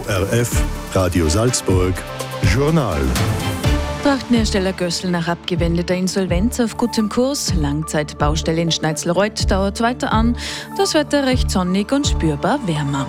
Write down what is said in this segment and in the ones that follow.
ORF Radio Salzburg Journal. Trachtenhersteller Gössel nach abgewendeter Insolvenz auf gutem Kurs. Langzeitbaustelle in Schneizelreuth dauert weiter an. Das Wetter recht sonnig und spürbar wärmer.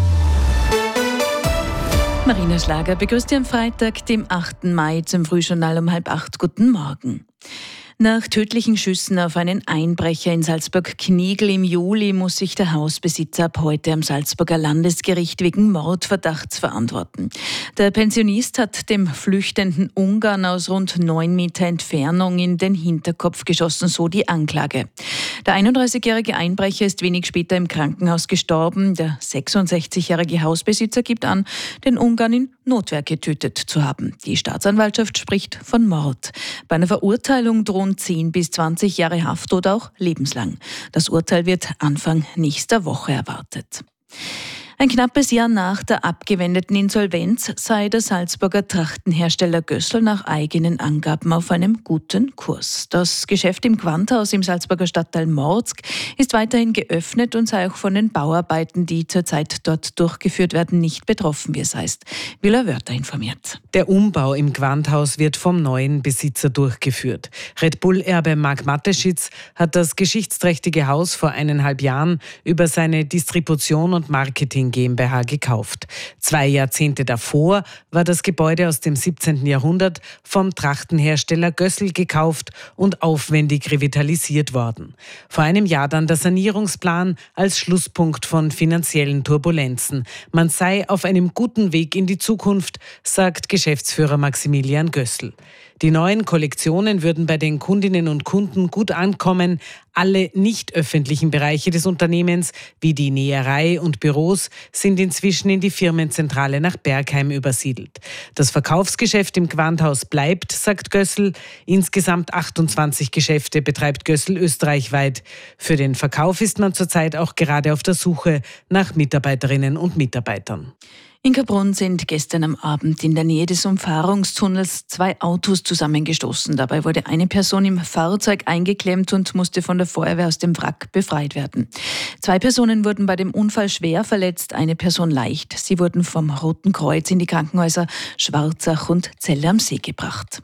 Marina Schlager begrüßt Sie am Freitag, dem 8. Mai, zum Frühjournal um 7:30. Guten Morgen. Nach tödlichen Schüssen auf einen Einbrecher in Salzburg-Kniegl im Juli muss sich der Hausbesitzer ab heute am Salzburger Landesgericht wegen Mordverdachts verantworten. Der Pensionist hat dem flüchtenden Ungarn aus rund 9 Meter Entfernung in den Hinterkopf geschossen, so die Anklage. Der 31-jährige Einbrecher ist wenig später im Krankenhaus gestorben. Der 66-jährige Hausbesitzer gibt an, den Ungarn in Notwehr getötet zu haben. Die Staatsanwaltschaft spricht von Mord. Bei einer Verurteilung drohen 10 bis 20 Jahre Haft oder auch lebenslang. Das Urteil wird Anfang nächster Woche erwartet. Ein knappes Jahr nach der abgewendeten Insolvenz sei der Salzburger Trachtenhersteller Gössel nach eigenen Angaben auf einem guten Kurs. Das Geschäft im Gewandhaus im Salzburger Stadtteil Morzg ist weiterhin geöffnet und sei auch von den Bauarbeiten, die zurzeit dort durchgeführt werden, nicht betroffen, wie es heißt. Willa Wörter informiert. Der Umbau im Gewandhaus wird vom neuen Besitzer durchgeführt. Red Bull-Erbe Marc Mateschitz hat das geschichtsträchtige Haus vor 1,5 Jahren über seine Distribution und Marketing GmbH gekauft. 2 Jahrzehnte davor war das Gebäude aus dem 17. Jahrhundert vom Trachtenhersteller Gössel gekauft und aufwendig revitalisiert worden. Vor einem Jahr dann der Sanierungsplan als Schlusspunkt von finanziellen Turbulenzen. Man sei auf einem guten Weg in die Zukunft, sagt Geschäftsführer Maximilian Gössel. Die neuen Kollektionen würden bei den Kundinnen und Kunden gut ankommen. Alle nicht öffentlichen Bereiche des Unternehmens, wie die Näherei und Büros, sind inzwischen in die Firmenzentrale nach Bergheim übersiedelt. Das Verkaufsgeschäft im Gewandhaus bleibt, sagt Gössel. Insgesamt 28 Geschäfte betreibt Gössel österreichweit. Für den Verkauf ist man zurzeit auch gerade auf der Suche nach Mitarbeiterinnen und Mitarbeitern. In Kaprun sind gestern am Abend in der Nähe des Umfahrungstunnels 2 Autos zusammengestoßen. Dabei wurde eine Person im Fahrzeug eingeklemmt und musste von der Feuerwehr aus dem Wrack befreit werden. 2 Personen wurden bei dem Unfall schwer verletzt, eine Person leicht. Sie wurden vom Roten Kreuz in die Krankenhäuser Schwarzach und Zelle am See gebracht.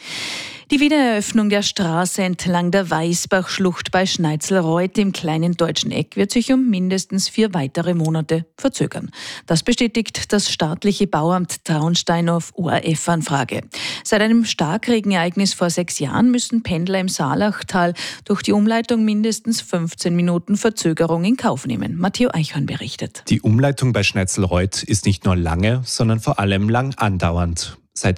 Die Wiedereröffnung der Straße entlang der Weißbachschlucht bei Schneizelreuth im kleinen deutschen Eck wird sich um mindestens 4 weitere Monate verzögern. Das bestätigt das staatliche Bauamt Traunstein auf ORF-Anfrage. Seit einem Starkregenereignis vor 6 Jahren müssen Pendler im Saalachtal durch die Umleitung mindestens 15 Minuten Verzögerung in Kauf nehmen. Matteo Eichhorn berichtet. Die Umleitung bei Schneizelreuth ist nicht nur lange, sondern vor allem lang andauernd. Seit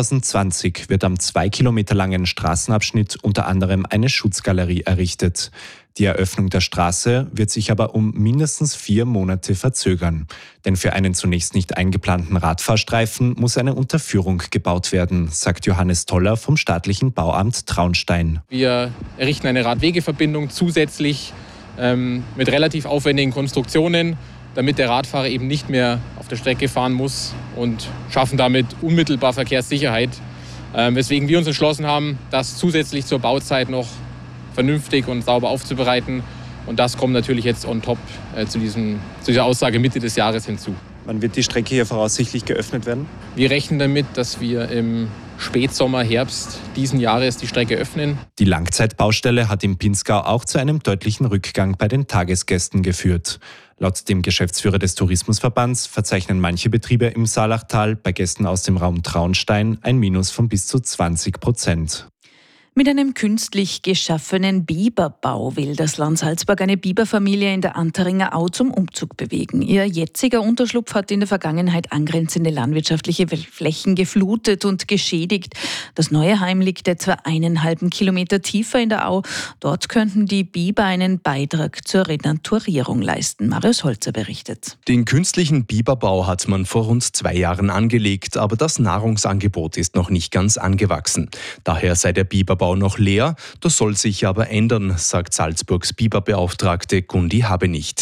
2020 wird am 2 Kilometer langen Straßenabschnitt unter anderem eine Schutzgalerie errichtet. Die Eröffnung der Straße wird sich aber um mindestens 4 Monate verzögern. Denn für einen zunächst nicht eingeplanten Radfahrstreifen muss eine Unterführung gebaut werden, sagt Johannes Toller vom staatlichen Bauamt Traunstein. Wir errichten eine Radwegeverbindung zusätzlich mit relativ aufwendigen Konstruktionen, damit der Radfahrer eben nicht mehr auf der Strecke fahren muss und schaffen damit unmittelbar Verkehrssicherheit. Weswegen wir uns entschlossen haben, das zusätzlich zur Bauzeit noch vernünftig und sauber aufzubereiten. Und das kommt natürlich jetzt on top zu dieser Aussage Mitte des Jahres hinzu. Wann wird die Strecke hier voraussichtlich geöffnet werden? Wir rechnen damit, dass wir im Spätsommer, Herbst diesen Jahres die Strecke öffnen. Die Langzeitbaustelle hat im Pinzgau auch zu einem deutlichen Rückgang bei den Tagesgästen geführt. Laut dem Geschäftsführer des Tourismusverbands verzeichnen manche Betriebe im Saalachtal bei Gästen aus dem Raum Traunstein ein Minus von bis zu 20%. Mit einem künstlich geschaffenen Biberbau will das Land Salzburg eine Biberfamilie in der Anteringer Au zum Umzug bewegen. Ihr jetziger Unterschlupf hat in der Vergangenheit angrenzende landwirtschaftliche Flächen geflutet und geschädigt. Das neue Heim liegt etwa 1,5 Kilometer tiefer in der Au. Dort könnten die Biber einen Beitrag zur Renaturierung leisten. Marius Holzer berichtet. Den künstlichen Biberbau hat man vor rund 2 Jahren angelegt, aber das Nahrungsangebot ist noch nicht ganz angewachsen. Daher sei der Biberbau noch leer, das soll sich aber ändern, sagt Salzburgs Biberbeauftragte Gundi Habenicht.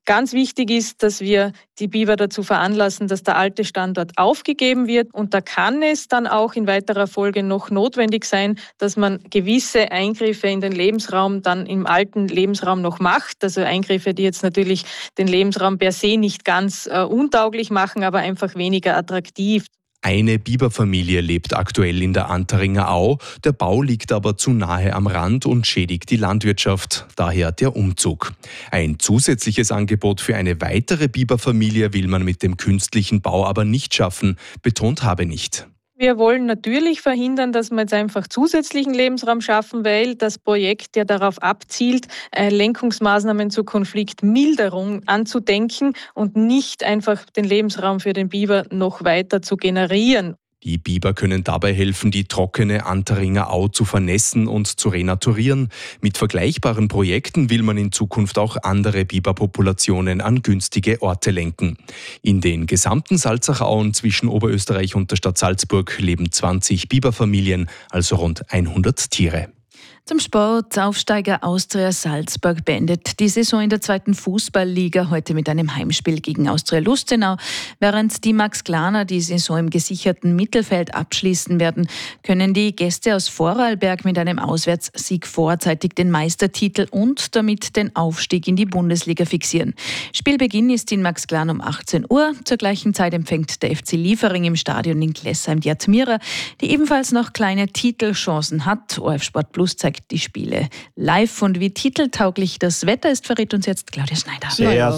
Ganz wichtig ist, dass wir die Biber dazu veranlassen, dass der alte Standort aufgegeben wird. Und da kann es dann auch in weiterer Folge noch notwendig sein, dass man gewisse Eingriffe in den Lebensraum dann im alten Lebensraum noch macht. Also Eingriffe, die jetzt natürlich den Lebensraum per se nicht ganz untauglich machen, aber einfach weniger attraktiv. Eine Biberfamilie lebt aktuell in der Anteringer Au. Der Bau liegt aber zu nahe am Rand und schädigt die Landwirtschaft. Daher der Umzug. Ein zusätzliches Angebot für eine weitere Biberfamilie will man mit dem künstlichen Bau aber nicht schaffen, betont Habenicht. Wir wollen natürlich verhindern, dass wir jetzt einfach zusätzlichen Lebensraum schaffen, weil das Projekt ja darauf abzielt, Lenkungsmaßnahmen zur Konfliktmilderung anzudenken und nicht einfach den Lebensraum für den Biber noch weiter zu generieren. Die Biber können dabei helfen, die trockene Anteringer Au zu vernässen und zu renaturieren. Mit vergleichbaren Projekten will man in Zukunft auch andere Biberpopulationen an günstige Orte lenken. In den gesamten Salzacher Auen zwischen Oberösterreich und der Stadt Salzburg leben 20 Biberfamilien, also rund 100 Tiere. Zum Sport. Aufsteiger Austria Salzburg beendet die Saison in der 2. Fußballliga heute mit einem Heimspiel gegen Austria Lustenau. Während die Max Glaner die Saison im gesicherten Mittelfeld abschließen werden, können die Gäste aus Vorarlberg mit einem Auswärtssieg vorzeitig den Meistertitel und damit den Aufstieg in die Bundesliga fixieren. Spielbeginn ist in Max Glan um 18 Uhr. Zur gleichen Zeit empfängt der FC Liefering im Stadion in Glessheim die Admira, die ebenfalls noch kleine Titelchancen hat. ORF Sport Plus zeigt die Spiele live. Und wie titeltauglich das Wetter ist, verrät uns jetzt Claudia Schneider.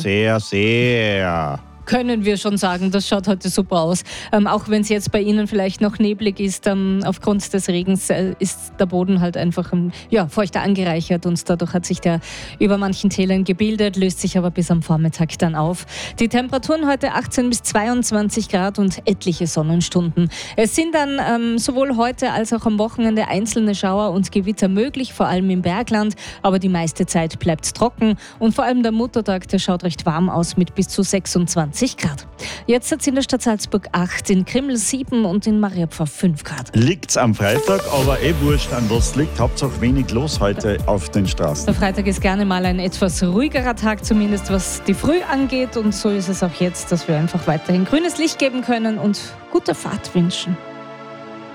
Sehr. Können wir schon sagen, das schaut heute super aus. Auch wenn es jetzt bei Ihnen vielleicht noch neblig ist, aufgrund des Regens ist der Boden halt einfach feuchter angereichert und dadurch hat sich der über manchen Tälern gebildet, löst sich aber bis am Vormittag dann auf. Die Temperaturen heute 18 bis 22 Grad und etliche Sonnenstunden. Es sind dann sowohl heute als auch am Wochenende einzelne Schauer und Gewitter möglich, vor allem im Bergland, aber die meiste Zeit bleibt trocken und vor allem der Muttertag, der schaut recht warm aus mit bis zu 26 Grad. Jetzt hat es in der Stadt Salzburg 8, in Krimml 7 und in Mariapfarr 5 Grad. Liegt's am Freitag, aber wurscht, an was liegt. Hauptsache wenig los heute auf den Straßen. Der Freitag ist gerne mal ein etwas ruhigerer Tag, zumindest was die Früh angeht. Und so ist es auch jetzt, dass wir einfach weiterhin grünes Licht geben können und gute Fahrt wünschen.